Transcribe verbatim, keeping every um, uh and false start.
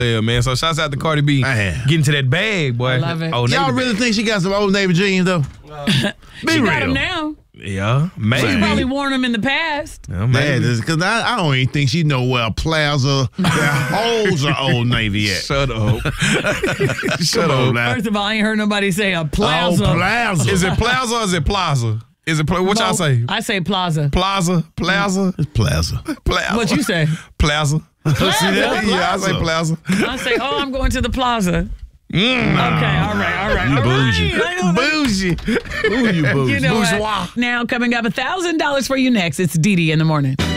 Yeah, man. So shouts out to Cardi B. Man. Getting to that bag, boy. I love it. Old Navy Y'all really bag. think she got some Old Navy jeans, though? Be She real. got them now. Yeah, maybe. She's probably worn them in the past. Yeah, maybe. Because I, I don't even think she know where Plaza, where holes are Old Navy at. Shut up. Shut Come on up. now. First of all, I ain't heard nobody say a plaza. Oh, Plaza. Is it Plaza or is it Plaza? Is it pla- what y'all Both. say? I say plaza. Plaza, Plaza, It's Plaza. Plaza. What you say? Plaza. Plaza? Yeah, I say Plaza. I say, oh, I'm going to the plaza. Mm. Okay, all right, all right. All bougie. right. I know that- Bougie. Who you bougie? You know Bourgeois. what? Now, coming up, one thousand dollars for you next. It's Dee Dee in the morning.